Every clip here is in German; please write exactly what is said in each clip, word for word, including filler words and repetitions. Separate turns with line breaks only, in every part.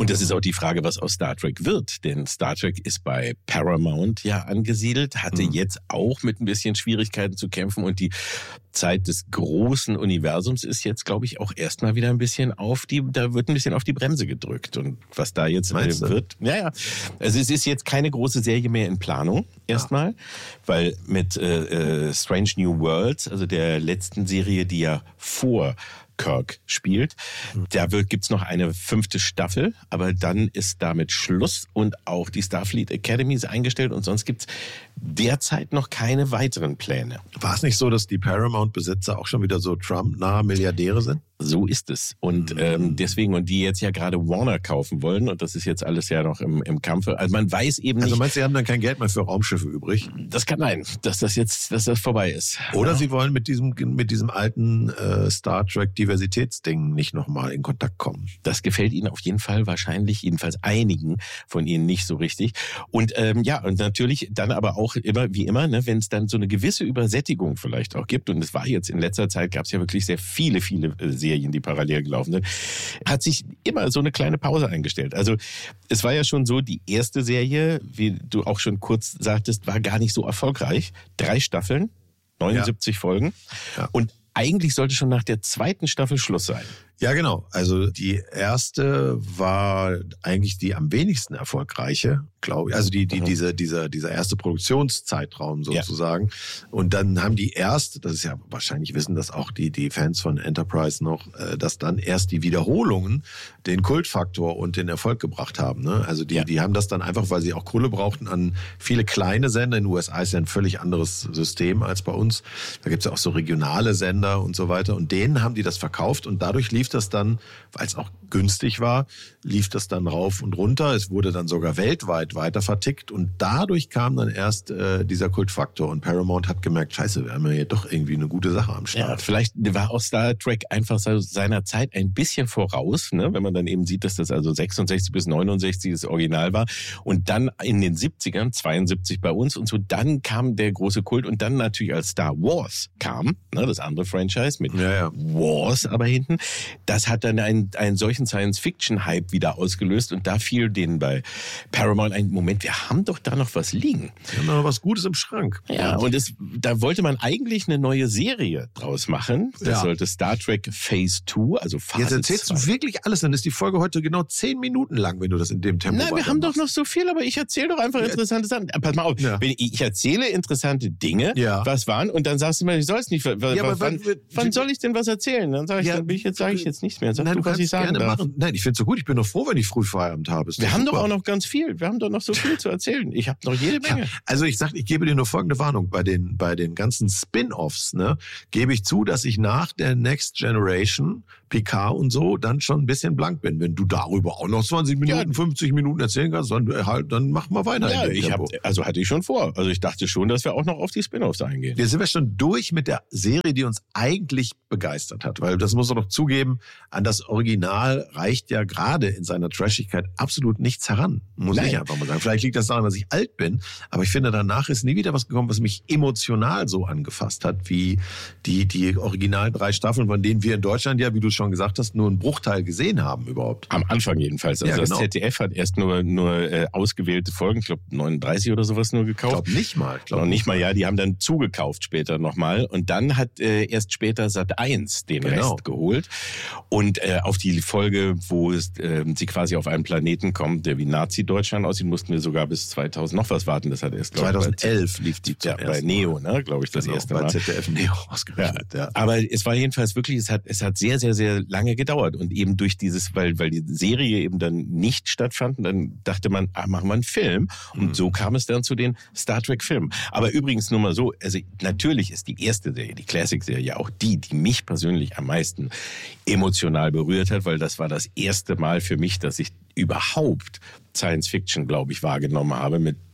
Und das ist auch die Frage, was aus Star Trek wird. Denn Star Trek ist bei Paramount ja angesiedelt, hatte mhm. jetzt auch mit ein bisschen Schwierigkeiten zu kämpfen. Und die Zeit des großen Universums ist jetzt, glaube ich, auch erstmal wieder ein bisschen auf die, da wird ein bisschen auf die Bremse gedrückt. Und was da jetzt
Meinst
wird,
du?
ja, ja. Also es ist jetzt keine große Serie mehr in Planung, erstmal. Ja. Weil mit äh, äh, Strange New Worlds, also der letzten Serie, die ja vor Kirk spielt. Da gibt's noch eine fünfte Staffel, aber dann ist damit Schluss und auch die Starfleet Academy ist eingestellt und sonst gibt's derzeit noch keine weiteren Pläne.
War es nicht so, dass die Paramount-Besitzer auch schon wieder so Trump-nahe Milliardäre sind?
So ist es. Und ähm, deswegen, und die jetzt ja gerade Warner kaufen wollen, und das ist jetzt alles ja noch im, im Kampfe. Also man weiß eben nicht.
Also meinst du, sie haben dann kein Geld mehr für Raumschiffe übrig?
Das kann sein, dass das jetzt, dass das vorbei ist.
Oder ja. sie wollen mit diesem, mit diesem alten äh, Star Trek Diversitätsding nicht nochmal in Kontakt kommen.
Das gefällt ihnen auf jeden Fall wahrscheinlich, jedenfalls einigen von ihnen nicht so richtig. Und ähm, ja, und natürlich dann aber auch immer, wie immer, ne, wenn es dann so eine gewisse Übersättigung vielleicht auch gibt, und es war jetzt in letzter Zeit, gab es ja wirklich sehr viele, viele äh, Serien, die parallel gelaufen sind, hat sich immer so eine kleine Pause eingestellt. Also es war ja schon so, die erste Serie, wie du auch schon kurz sagtest, war gar nicht so erfolgreich. Drei Staffeln, neunundsiebzig ja. Folgen. Ja. Und eigentlich sollte schon nach der zweiten Staffel Schluss sein.
Ja, genau. Also die erste war eigentlich die am wenigsten erfolgreiche, glaube ich. Also die, die, mhm. diese, dieser, dieser erste Produktionszeitraum sozusagen. Ja. Und dann haben die erst, das ist ja wahrscheinlich wissen das auch die, die Fans von Enterprise noch, dass dann erst die Wiederholungen den Kultfaktor und den Erfolg gebracht haben. Ne? Also die, ja. die haben das dann einfach, weil sie auch Kohle brauchten, an viele kleine Sender. In den U S A ist ja ein völlig anderes System als bei uns. Da gibt's ja auch so regionale Sender und so weiter. Und denen haben die das verkauft und dadurch lief das dann, weil es auch günstig war, lief das dann rauf und runter. Es wurde dann sogar weltweit weiter vertickt und dadurch kam dann erst äh, dieser Kultfaktor und Paramount hat gemerkt, scheiße, wir haben ja hier doch irgendwie eine gute Sache am Start.
Ja, vielleicht war auch Star Trek einfach seiner Zeit ein bisschen voraus, ne? Wenn man dann eben sieht, dass das also sechsundsechzig bis neunundsechzig das Original war und dann in den siebzigern, zweiundsiebzig bei uns und so, dann kam der große Kult und dann natürlich als Star Wars kam, ne, das andere Franchise mit
ja, ja.
Wars aber hinten, das hat dann einen, einen solchen Science-Fiction-Hype wieder ausgelöst und da fiel denen bei Paramount ein, Moment, wir haben doch da noch was liegen.
Wir haben noch was Gutes im Schrank.
Ja, und es, da wollte man eigentlich eine neue Serie draus machen. Das ja. sollte Star Trek Phase zwei, also Phase
Jetzt erzählst zwei. Du wirklich alles, dann ist die Folge heute genau zehn Minuten lang, wenn du das in dem Tempo
Nein, wir haben doch noch so viel, aber ich erzähle doch einfach ja. interessante Sachen. Pass mal auf, ja. wenn ich, ich erzähle interessante Dinge, ja. was waren, und dann sagst du mir, ich soll es nicht. Ja, wann, wann, wann soll ich denn was erzählen? Dann sage ich, ja, dann bin ich jetzt, sage ich jetzt nichts mehr. Sag
Nein,
du,
du
was ich sagen
gerne
darf.
Machen. Nein, ich finde es so gut. Ich bin doch froh, wenn ich früh Feierabend habe. Ist
wir haben
super.
doch auch noch ganz viel. Wir haben doch noch so viel zu erzählen. Ich habe noch jede Menge.
Ja, also ich sag, ich gebe dir nur folgende Warnung. Bei den, bei den ganzen Spin-Offs, ne, gebe ich zu, dass ich nach der Next Generation, Picard und so, dann schon ein bisschen blank bin. Wenn du darüber auch noch zwanzig Minuten, ja. fünfzig Minuten erzählen kannst, dann, halt, dann mach mal weiter.
Ja, ich hab, also hatte ich schon vor. Also ich dachte schon, dass wir auch noch auf die Spin-Offs eingehen.
Wir sind wir schon durch mit der Serie, die uns eigentlich begeistert hat. Weil das muss man doch zugeben, an das Original reicht ja gerade in seiner Trashigkeit absolut nichts heran. Muss Nein. ich einfach mal sagen. Vielleicht liegt das daran, dass ich alt bin, aber ich finde, danach ist nie wieder was gekommen, was mich emotional so angefasst hat, wie die, die originalen drei Staffeln, von denen wir in Deutschland ja, wie du schon gesagt hast, nur einen Bruchteil gesehen haben überhaupt.
Am Anfang jedenfalls. Also ja, genau. Das Z D F hat erst nur, nur äh, ausgewählte Folgen, ich glaube neununddreißig oder sowas nur gekauft.
Ich glaube nicht mal. Ich
glaube nicht mal, ja. Die haben dann zugekauft später nochmal und dann hat äh, erst später Sat eins den genau. Rest geholt und äh, auf die Folge, wo es, äh, sie quasi auf einen Planeten kommt, der wie Nazi-Deutschland aussieht, mussten wir sogar bis zweitausend noch was warten. Das hat erst
zweitausendelf lief die
ja, bei Neo, ne, glaube ich, das
genau,
erste Mal.
Bei Z D F Neo ausgerechnet, ja.
ja. Aber es war jedenfalls wirklich, es hat, es hat sehr, sehr, sehr lange gedauert und eben durch dieses, weil, weil die Serie eben dann nicht stattfand, dann dachte man, ah, machen wir einen Film und mhm. so kam es dann zu den Star Trek Filmen. Aber übrigens nur mal so, also natürlich ist die erste Serie, die Classic-Serie auch die, die mich persönlich am meisten emotional berührt hat, weil das war das erste Mal für mich, dass ich überhaupt Science Fiction, glaube ich, wahrgenommen habe mit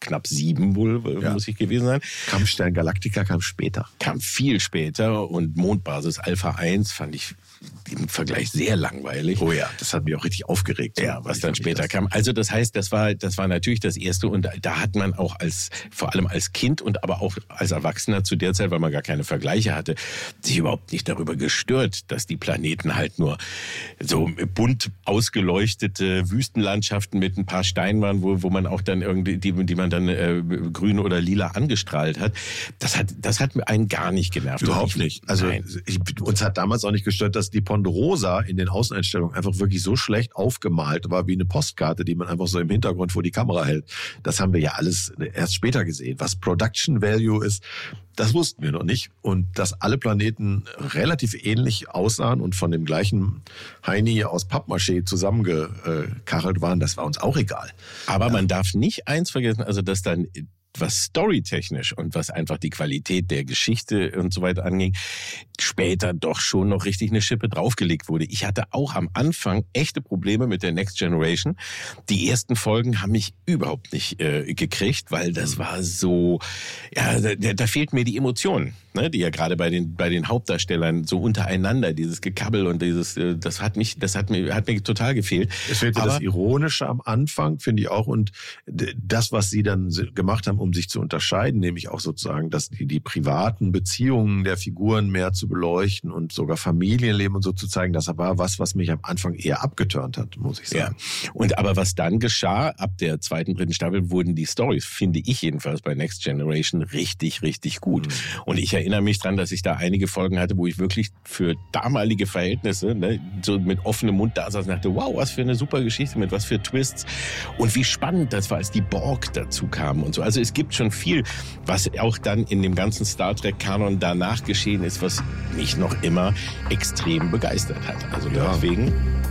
knapp sieben wohl, ja. muss ich gewesen sein.
Kampfstern Galactica kam später.
Kam viel später und Mondbasis Alpha eins fand ich im Vergleich sehr langweilig.
Oh ja, das hat mich auch richtig aufgeregt.
Ja, was dann später kam. Also das heißt, das war, das war natürlich das Erste und da hat man auch als, vor allem als Kind und aber auch als Erwachsener zu der Zeit, weil man gar keine Vergleiche hatte, sich überhaupt nicht darüber gestört, dass die Planeten halt nur so bunt ausgeleuchtete Wüstenlandschaften mit ein paar Steinen waren, wo, wo man auch dann irgendwie, die, die man dann äh, grün oder lila angestrahlt hat. Das hat, das hat einen gar nicht genervt.
Überhaupt nicht. Also ich, uns hat damals auch nicht gestört, dass die Ponderosa in den Außeneinstellungen einfach wirklich so schlecht aufgemalt war wie eine Postkarte, die man einfach so im Hintergrund vor die Kamera hält. Das haben wir ja alles erst später gesehen. Was Production Value ist, das wussten wir noch nicht. Und dass alle Planeten relativ ähnlich aussahen und von dem gleichen Heini aus Pappmaché zusammengekachelt waren, das war uns auch egal.
Aber man darf nicht eins vergessen, also dass dann was storytechnisch und was einfach die Qualität der Geschichte und so weiter anging, später doch schon noch richtig eine Schippe draufgelegt wurde. Ich hatte auch am Anfang echte Probleme mit der Next Generation. Die ersten Folgen haben mich überhaupt nicht äh, gekriegt, weil das war so, ja, da, da fehlt mir die Emotionen, ne, die ja gerade bei den bei den Hauptdarstellern so untereinander, dieses Gekabbel und dieses, äh, das hat mich, das hat mir hat mir total gefehlt.
Es fehlte Aber, das Ironische am Anfang, finde ich auch, und das, was sie dann gemacht haben, um sich zu unterscheiden, nämlich auch sozusagen, dass die, die privaten Beziehungen der Figuren mehr zu beleuchten und sogar Familienleben und so zu zeigen, das war was, was mich am Anfang eher abgeturnt hat, muss ich sagen.
Ja. Und aber was dann geschah, ab der zweiten, dritten Staffel wurden die Storys, finde ich jedenfalls bei Next Generation, richtig, richtig gut. Mhm. Und ich erinnere mich dran, dass ich da einige Folgen hatte, wo ich wirklich für damalige Verhältnisse, ne, so mit offenem Mund da saß und dachte, wow, was für eine super Geschichte, mit was für Twists und wie spannend das war, als die Borg dazu kamen und so. Also es gibt schon viel, was auch dann in dem ganzen Star Trek-Kanon danach geschehen ist, was mich noch immer extrem begeistert hat. Also
ja.
deswegen